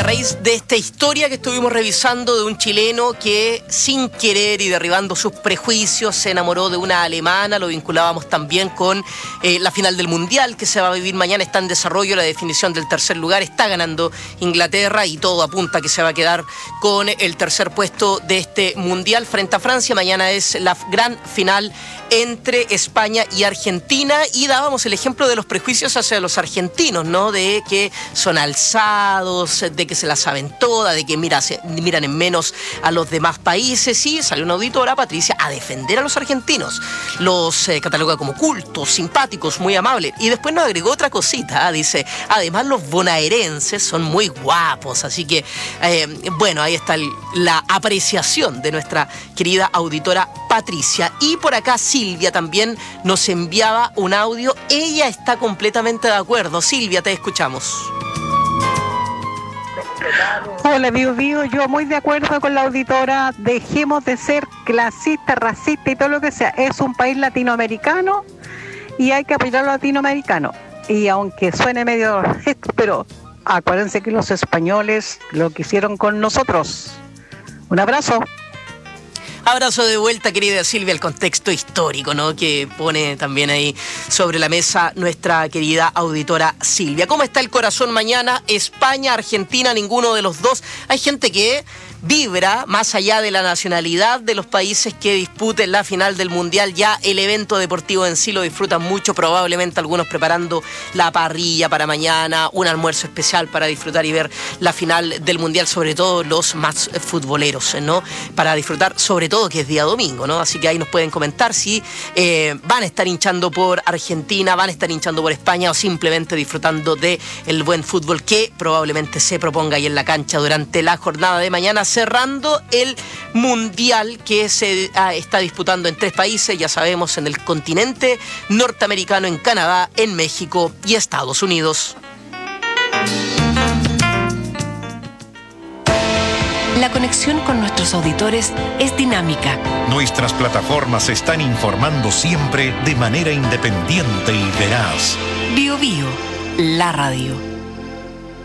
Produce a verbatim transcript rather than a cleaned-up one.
a raíz de esta historia que estuvimos revisando de un chileno que sin querer y derribando sus prejuicios se enamoró de una alemana, lo vinculábamos también con eh, la final del Mundial que se va a vivir mañana, está en desarrollo la definición del tercer lugar, está ganando Inglaterra y todo apunta a que se va a quedar con el tercer puesto de este Mundial frente a Francia. Mañana es la gran final entre España y Argentina y dábamos el ejemplo de los prejuicios hacia los argentinos, ¿no? De que son alzados, de que se la saben todas, de que mira, se, miran en menos a los demás países. Y salió una auditora, Patricia, a defender a los argentinos. Los eh, cataloga como cultos, simpáticos, muy amables. Y después nos agregó otra cosita, ¿eh? Dice, además los bonaerenses son muy guapos. Así que, eh, bueno, ahí está el, la apreciación de nuestra querida auditora Patricia. Y por acá Silvia también nos enviaba un audio. Ella está completamente de acuerdo. Silvia, te escuchamos. Hola, Bio Bio, yo muy de acuerdo con la auditora. Dejemos de ser clasistas, racistas y todo lo que sea. Es un país latinoamericano y hay que apoyar a los latinoamericanos. Y aunque suene medio esto, pero acuérdense que los españoles lo que hicieron con nosotros. Un abrazo. Abrazo de vuelta, querida Silvia, el contexto histórico, ¿no? Que pone también ahí sobre la mesa nuestra querida auditora Silvia. ¿Cómo está el corazón mañana? España, Argentina, ninguno de los dos. Hay gente que vibra más allá de la nacionalidad de los países que disputen la final del Mundial. Ya el evento deportivo en sí lo disfrutan mucho, probablemente algunos preparando la parrilla para mañana, un almuerzo especial para disfrutar y ver la final del Mundial, sobre todo los más futboleros, ¿no? Para disfrutar, sobre todo que es día domingo, ¿no? Así que ahí nos pueden comentar si eh, van a estar hinchando por Argentina, van a estar hinchando por España o simplemente disfrutando de el buen fútbol que probablemente se proponga ahí en la cancha durante la jornada de mañana, cerrando el Mundial que se ah, está disputando en tres países, ya sabemos, en el continente norteamericano, en Canadá, en México y Estados Unidos. La conexión con nuestros auditores es dinámica. Nuestras plataformas están informando siempre de manera independiente y veraz. Bio Bio, la radio.